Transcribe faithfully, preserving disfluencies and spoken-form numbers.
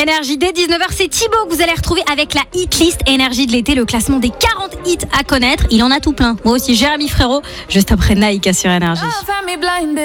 Énergie dès dix-neuf heures, c'est Thibaut que vous allez retrouver avec la hit list Énergie de l'été, le classement des quarante hits à connaître. Il en a tout plein. Moi aussi, Jérémy Frérot, juste après Naïka sur Énergie.